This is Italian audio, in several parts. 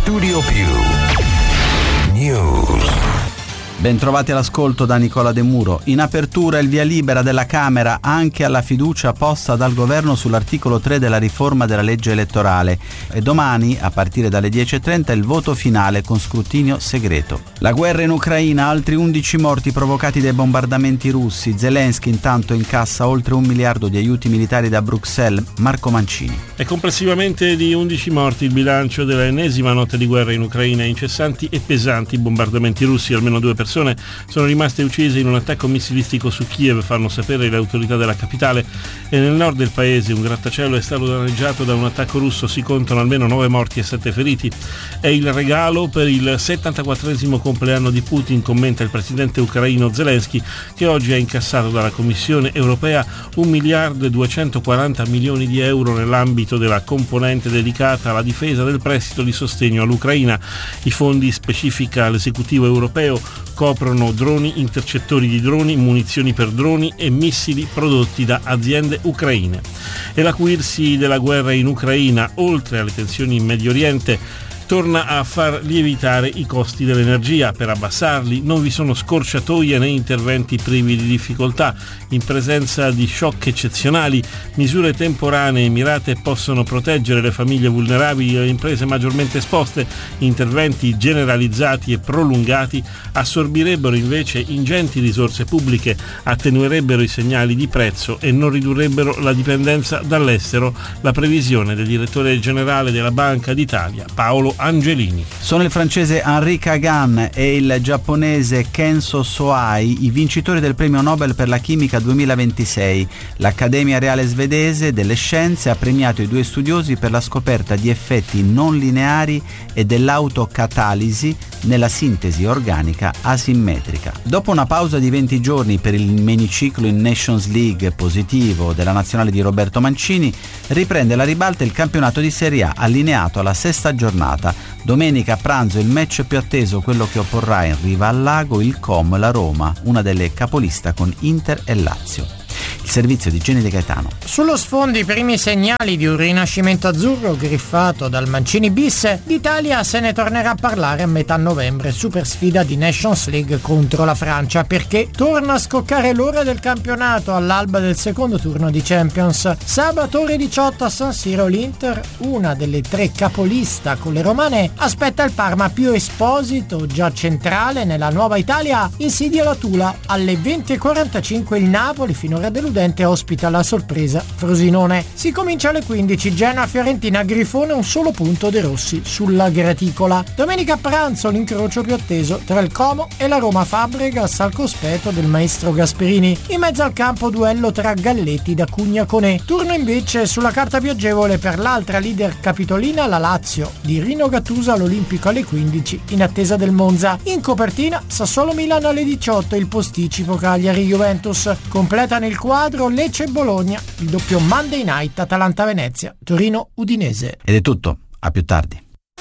Studio Più News. Bentrovati all'ascolto da Nicola De Muro. In apertura il via libera della Camera anche alla fiducia posta dal governo sull'articolo 3 della riforma della legge elettorale e domani, a partire dalle 10.30, il voto finale con scrutinio segreto. La guerra in Ucraina, altri 11 morti provocati dai bombardamenti russi. Zelensky intanto incassa oltre 1 miliardo di aiuti militari da Bruxelles. Marco Mancini. È complessivamente di 11 morti il bilancio dell'ennesima notte di guerra in Ucraina. Incessanti e pesanti bombardamenti russi, almeno 2 persone sono rimaste uccise in un attacco missilistico su Kiev, fanno sapere le autorità della capitale, e nel nord del paese un grattacielo è stato danneggiato da un attacco russo, si contano almeno 9 morti e 7 feriti. È il regalo per il 74esimo compleanno di Putin, commenta il presidente ucraino Zelensky, che oggi ha incassato dalla Commissione europea 1 miliardo e 240 milioni di euro nell'ambito della componente dedicata alla difesa del prestito di sostegno all'Ucraina. I fondi, specifica l'esecutivo europeo, coprono droni, intercettori di droni, munizioni per droni e missili prodotti da aziende ucraine. E l'acuirsi della guerra in Ucraina, oltre alle tensioni in Medio Oriente, torna a far lievitare i costi dell'energia. Per abbassarli non vi sono scorciatoie né interventi privi di difficoltà. In presenza di shock eccezionali, misure temporanee mirate possono proteggere le famiglie vulnerabili e le imprese maggiormente esposte. Interventi generalizzati e prolungati assorbirebbero invece ingenti risorse pubbliche, attenuerebbero i segnali di prezzo e non ridurrebbero la dipendenza dall'estero. La previsione del direttore generale della Banca d'Italia, Paolo Angelini. Sono il francese Henri Kagan e il giapponese Kenzo Soai i vincitori del premio Nobel per la chimica 2026. L'Accademia Reale Svedese delle Scienze ha premiato i 2 studiosi per la scoperta di effetti non lineari e dell'autocatalisi nella sintesi organica asimmetrica. Dopo una pausa di 20 giorni per il miniciclo in Nations League positivo della nazionale di Roberto Mancini, riprende alla ribalta il campionato di Serie A, allineato alla 6ª giornata. Domenica a pranzo il match più atteso, quello che opporrà in riva al lago il Com la Roma, una delle capolista con Inter e Lazio. Il servizio di Genny De Gaetano. Sullo sfondo i primi segnali di un rinascimento azzurro griffato dal Mancini bis, d'Italia se ne tornerà a parlare a metà novembre, super sfida di Nations League contro la Francia, perché torna a scoccare l'ora del campionato all'alba del secondo turno di Champions. Sabato ore 18 a San Siro l'Inter, una delle 3 capolista con le romane, aspetta il Parma. Più Esposito, già centrale nella nuova Italia, insidia la Tula. Alle 20.45 il Napoli, finora deludente, ospita la sorpresa Frosinone. Si comincia alle 15, Genoa-Fiorentina, Grifone, un solo punto dei rossi sulla graticola. Domenica a pranzo l'incrocio più atteso tra il Como e la Roma, Fabregas al cospetto del maestro Gasperini. In mezzo al campo duello tra Galletti da Cugna-Conè. Turno invece sulla carta più agevole per l'altra leader capitolina, la Lazio di Rino Gattuso all'Olimpico alle 15 in attesa del Monza. In copertina Sassuolo-Milano alle 18, il posticipo Cagliari-Juventus. Completano il quadro Lecce e Bologna, il doppio Monday Night Atalanta-Venezia, Torino-Udinese. Ed è tutto, a più tardi.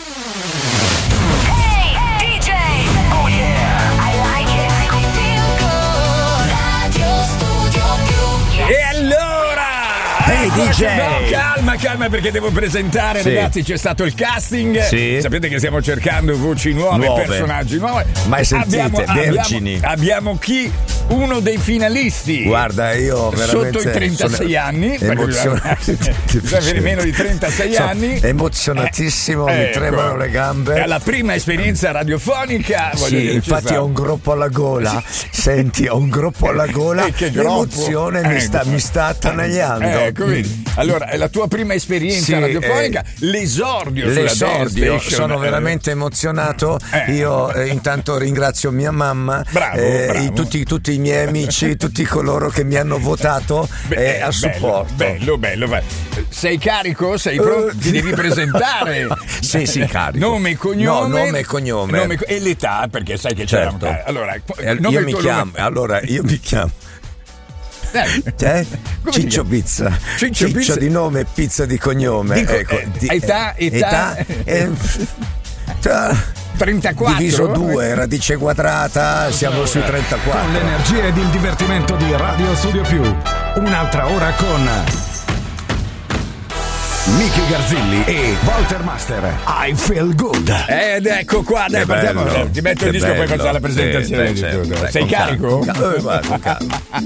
E allora Hey DJ! No, calma perché devo presentare, Sì. ragazzi, c'è stato il casting. Sì. Sapete che stiamo cercando voci nuove. Personaggi nuovi. Mai sentite, vergini. Abbiamo chi? Uno dei finalisti. Guarda, io veramente sotto i 36 anni. emozionato. Avere meno di 36 anni. Emozionatissimo, mi tremano le gambe. È la prima esperienza radiofonica. voglio dire, Infatti ho un groppo alla gola. Senti, ho un groppo alla gola. Che groppo. L'emozione mi sta attanagliando. Vedi. Allora, è la tua prima esperienza radiofonica, l'esordio sulla Dance Station. Sono veramente emozionato. Io intanto ringrazio mia mamma, bravo. tutti i miei amici, tutti coloro che mi hanno votato a supporto. Bello. Sei carico? Sei pronto? Ti devi presentare. Sì, carico. Nome e cognome. No, nome e cognome. E l'età, perché sai che certo. c'è. Allora, io mi chiamo. Ciccio Pizza. Ciccio di nome e Pizza di cognome. Età 34 diviso 2, radice quadrata, siamo sui 34. Con l'energia ed il divertimento di Radio Studio Più. Un'altra ora con Miki Garzilli e Walter Master. I feel good. Ed ecco qua, dai, partiamo. Ti metto il disco e poi facciamo la presentazione di tutto. Sei carico? Guarda, calma.